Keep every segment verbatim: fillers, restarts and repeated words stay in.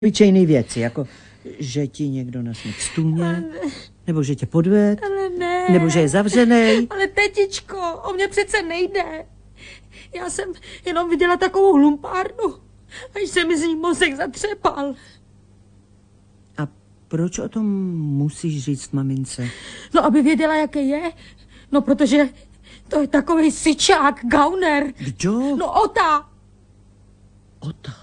obyčejné věci, jako že ti někdo nasmět stůně, nebo že tě podved, ale ne. nebo že je zavřenej. Ale tetičko, o mě přece nejde. Já jsem jenom viděla takovou lumpárnu, až se mi z ní mozek zatřepal. A proč o tom musíš říct mamince? No, aby věděla, jaké je. No, protože to je takovej syčák, gauner. Kdo? No, Ota. Ota.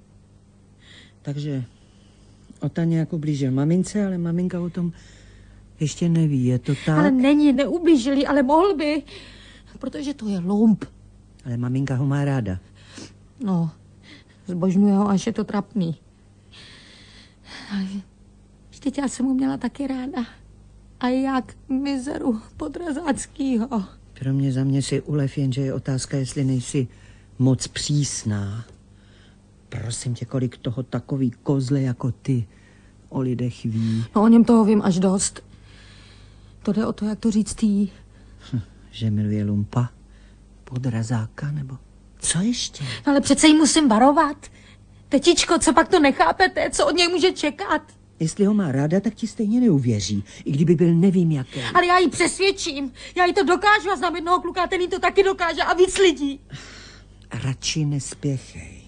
Takže Ota nějak ublížil mamince, ale maminka o tom ještě neví, je to tak? Ale není, neublížili, ale mohl by, protože to je lump. Ale maminka ho má ráda. No, zbožňuje ho, až je to trapný. Ale vždyť já jsem ho měla taky ráda. A jak mizeru podrazáckýho. Pro mě za mě si ulev, jenže je otázka, jestli nejsi moc přísná. Prosím tě, kolik toho takový kozle jako ty o lidech ví. No, o něm toho vím až dost. To jde o to, jak to říct jí. Hm, že miluje lumpa, podrazáka, nebo co ještě? No, ale přece jí musím varovat. Tetičko, co pak to nechápete? Co od něj může čekat? Jestli ho má ráda, tak ti stejně neuvěří. I kdyby byl nevím jaký. Ale já ji přesvědčím. Já jí to dokážu a znám jednoho kluka, ten jí to taky dokáže a víc lidí. Radši nespěchej.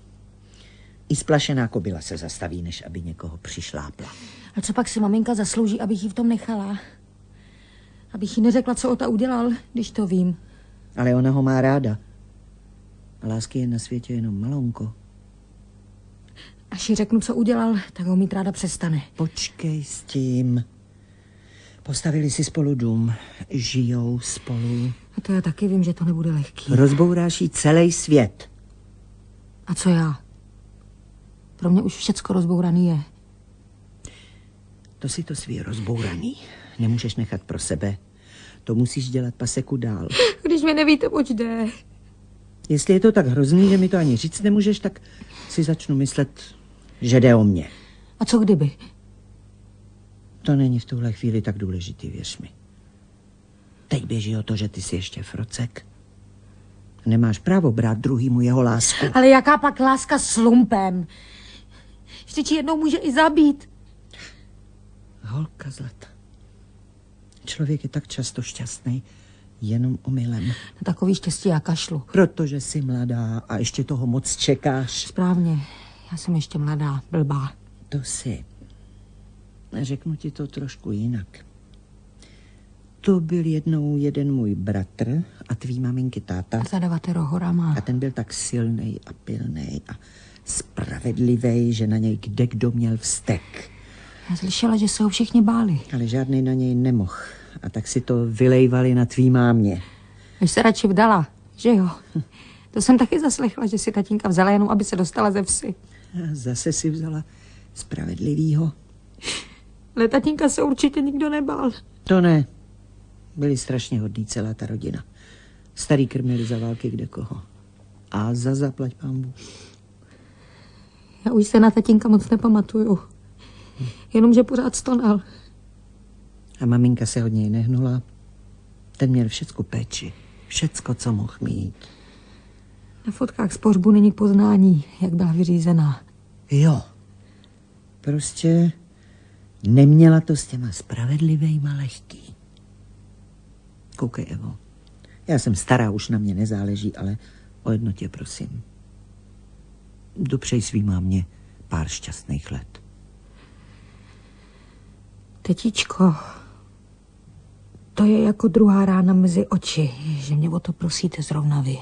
I splašená kobila se zastaví, než aby někoho přišlápla. A co pak si maminka zaslouží, abych jí v tom nechala? Abych jí neřekla, co Ota udělal, když to vím. Ale ona ho má ráda. A lásky je na světě jenom malonko. Až jí řeknu, co udělal, tak ho mít ráda přestane. Počkej s tím. Postavili si spolu dům. Žijou spolu. A to já taky vím, že to nebude lehký. Rozbouráš jí celý svět. A co já? Pro mě už všecko rozbouraný je. To si to svý rozbouraný. Nemůžeš nechat pro sebe. To musíš dělat paseku dál. Když mi nevíte, oč jde. Jestli je to tak hrozný, že mi to ani říct nemůžeš, tak si začnu myslet, že jde o mě. A co kdyby? To není v tuhle chvíli tak důležitý, věř mi. Teď běží o to, že ty jsi ještě frocek. Nemáš právo brát druhýmu jeho lásku. Ale jaká pak láska s lumpem? Vždyť jednou může i zabít. Holka zlata. Člověk je tak často šťastný jenom omylem. Na takový štěstí já kašlu. Protože jsi mladá a ještě toho moc čekáš. Správně. Já jsem ještě mladá, blbá. To jsi. Řeknu ti to trošku jinak. To byl jednou jeden můj bratr a tvý maminky táta. A zadavatero horama. A ten byl tak silnej a pilnej a spravedlivý, že na něj kde kdo měl vztek. Já slyšela, že se ho všichni báli. Ale žádný na něj nemohl. A tak si to vylejvali na tvý mámě. Až se radši vdala, že jo? To jsem taky zaslechla, že si tatínka vzala jenom, aby se dostala ze vsi. A zase si vzala spravedlivýho. Ale tatínka se určitě nikdo nebál. To ne. Byli strašně hodní celá ta rodina. Starý krmili za války kde koho. A za zaplať pambu. Já už se na tatínka moc nepamatuju. Jenomže pořád stonal. A maminka se od něj nehnula. Ten měl všecko péči. Všecko, co mohl mít. Na fotkách z pohřbu není poznání, jak byla vyřízená. Jo. Prostě neměla to s těma spravedlivejma lehký. Koukej, Evo. Já jsem stará, už na mě nezáleží, ale o jedno tě prosím. Dopřej svý mámě pár šťastných let. Tetičko, to je jako druhá rána mezi oči, že mě o to prosíte zrovna vy.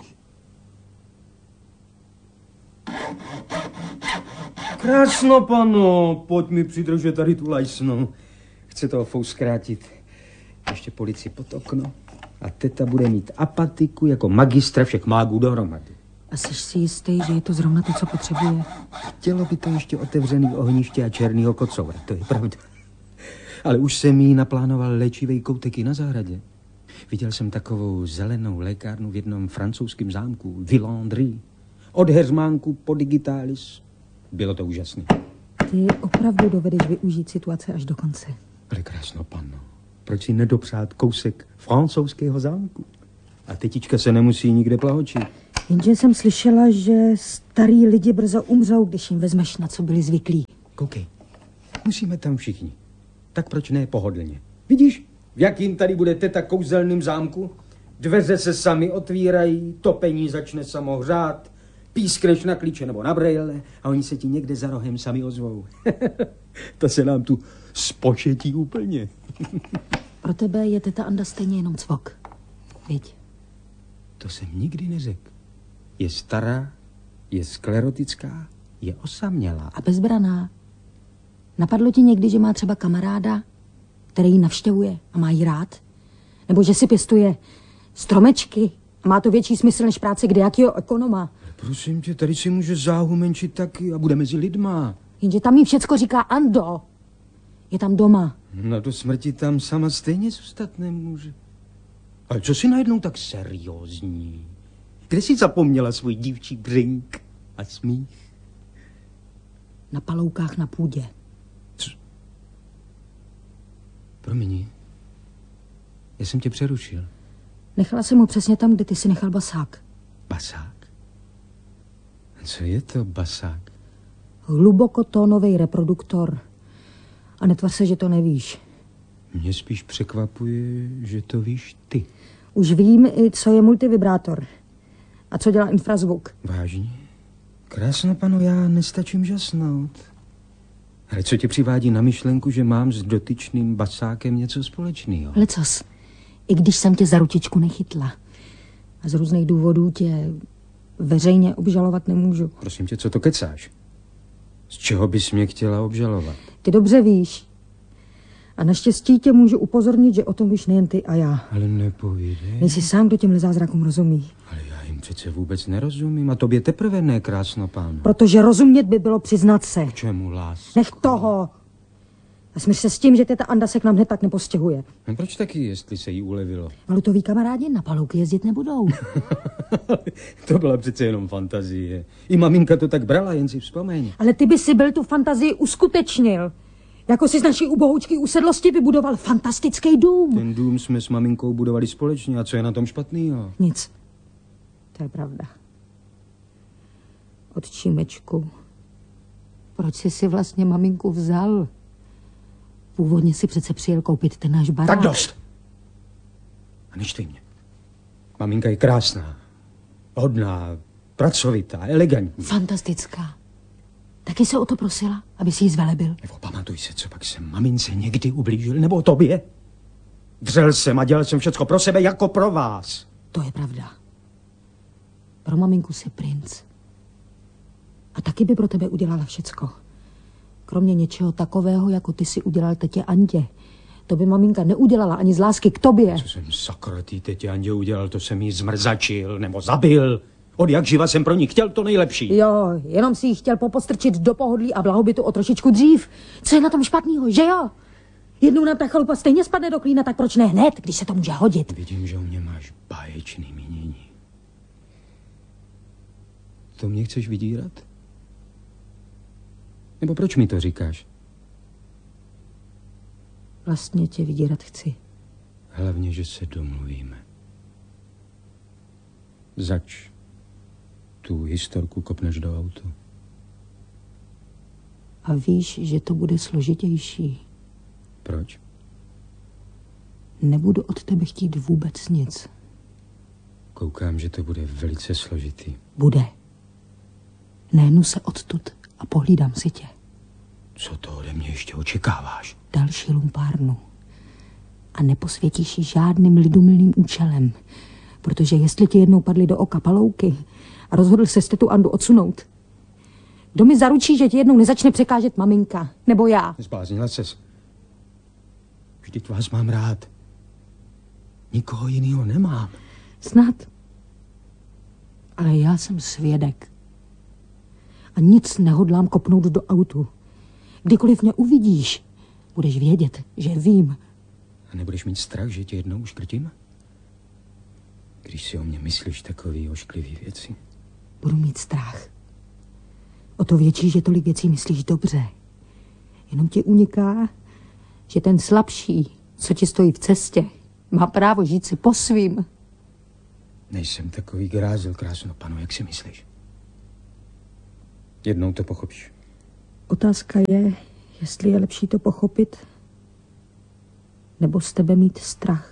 Krásno, pano, pojď mi přidržet tady tu lajsnu. Chce toho fou zkrátit. Ještě policii pod okno. A teta bude mít apatiku jako magistra všech mágů dohromady. A jsi si jistý, že je to zrovna to, co potřebuje? Chtělo by to ještě otevřený ohniště a černýho kocoura, to je pravda. Ale už jsem jí naplánoval léčivý koutek i na zahradě. Viděl jsem takovou zelenou lékárnu v jednom francouzském zámku, Villandry. Od Heřmánku po Digitalis. Bylo to úžasné. Ty opravdu dovedeš využít situace až do konce. Ale krásno, panno. Proč si nedopřát kousek francouzského zámku? A tetička se nemusí nikde plahočit. Jenže jsem slyšela, že starý lidi brzo umřou, když jim vezmeš, na co byli zvyklí. Koukej, musíme tam všichni. Tak proč ne pohodlně? Vidíš, v jakým tady bude teta kouzelným zámku? Dveře se sami otvírají, topení začne samo hřát, pískneš na klíče nebo na brejle a oni se ti někde za rohem sami ozvou. To se nám tu spočetí úplně. Pro tebe je teta Anda stejně jenom cvok. Viď? To jsem nikdy neřekl. Je stará, je sklerotická, je osamělá. A bezbraná. Napadlo ti někdy, že má třeba kamaráda, který ji navštěvuje a má jí rád? Nebo že si pěstuje stromečky a má to větší smysl než práce kdejakýho ekonoma? Prosím tě, tady si může záhumenčit taky a bude mezi lidma. Jenže tam jí všecko říká Ando. Je tam doma. No do smrti tam sama stejně zůstat nemůže. Ale co si najednou tak seriózní? Kde jsi zapomněla svůj dívčí brink a smích? Na paloukách na půdě. Co? Promiň. Já jsem tě přerušil. Nechala jsem ho přesně tam, kde ty si nechal basák. Basák? Co je to basák? Hlubokotónový reproduktor. A netvař se, že to nevíš. Mě spíš překvapuje, že to víš ty. Už vím, i co je multivibrátor. A co dělá infrazvuk. Vážně? Krásno, pano, já nestačím žasnout. Ale co tě přivádí na myšlenku, že mám s dotyčným basákem něco společného? Lecos, i když jsem tě za ručičku nechytla a z různých důvodů tě veřejně obžalovat nemůžu. Prosím tě, co to kecáš? Z čeho bys mě chtěla obžalovat? Ty dobře víš. A naštěstí tě můžu upozornit, že o tom víš nejen ty a já. Ale nepovídej. Nejsi sám, kdo těmhle zázrakům rozumí. Ale já jim přece vůbec nerozumím a tobě teprve ne, krásno, pánu. Protože rozumět by bylo přiznat se. K čemu, lásko? Nech toho. A smíř se s tím, že teta Anda se k nám hned tak nepostěhuje. No proč taky, jestli se jí ulevilo? Valutoví kamarádi na palouky jezdit nebudou. To byla přece jenom fantazie. I maminka to tak brala, jen si vzpomeň. Ale ty by si byl tu fantazii uskutečnil. Jako si z naší uboučky usedlosti vybudoval fantastický dům. Ten dům jsme s maminkou budovali společně a co je na tom špatnýho? Nic. To je pravda. Otčímečku, proč jsi si vlastně maminku vzal? Původně si přece přijel koupit ten náš barák. Tak dost! A neštej mě. Maminka je krásná, hodná, pracovitá, elegantní. Fantastická. Taky se o to prosila, aby si ji zvelebil. Nebo pamatuj se, co pak jsem mamince někdy ublížil, nebo tobě. Dřel jsem a dělal jsem všecko pro sebe jako pro vás. To je pravda. Pro maminku si princ. A taky by pro tebe udělala všecko. Kromě něčeho takového, jako ty si udělal tetě Andě. To by maminka neudělala ani z lásky k tobě. Co jsem sakra tý tetě Andě udělal, to jsem jí zmrzačil nebo zabil. Od jak živa jsem pro ní chtěl to nejlepší. Jo, jenom si ji chtěl popostrčit do pohodlí a blahobytu o trošičku dřív. Co je na tom špatného, že jo? Jednou nám ta chalupa stejně spadne do klína, tak proč ne hned, když se to může hodit? Vidím, že u mě máš báječný mínění. To mě chceš vydírat? Nebo proč mi to říkáš? Vlastně tě vydírat chci. Hlavně, že se domluvíme. Zač tu historku kopneš do autu. A víš, že to bude složitější. Proč? Nebudu od tebe chtít vůbec nic. Koukám, že to bude velice složitý. Bude. Nehnu se odtud a pohlídám si tě. Co to ode mě ještě očekáváš? Další lumpárnu. A neposvětíš ji žádným lidumilným účelem. Protože jestli ti jednou padly do oka palouky a rozhodl se tetu Andu odsunout, kdo mi zaručí, že ti jednou nezačne překážet maminka? Nebo já? Zbláznila ses. Vždyť vás mám rád. Nikoho jiného nemám. Snad. Ale já jsem svědek. A nic nehodlám kopnout do autu. Kdykoliv mě uvidíš, budeš vědět, že vím. A nebudeš mít strach, že tě jednou uškrtím? Když si o mě myslíš takový ošklivý věci. Budu mít strach. O to větší, že tolik věcí myslíš dobře. Jenom ti uniká, že ten slabší, co ti stojí v cestě, má právo žít si po svým. Nejsem takový grázel, krásno panu, jak si myslíš. Jednou to pochopíš. Otázka je, jestli je lepší to pochopit, nebo z tebe mít strach.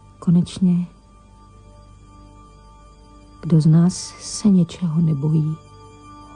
Konečně, kdo z nás se něčeho nebojí?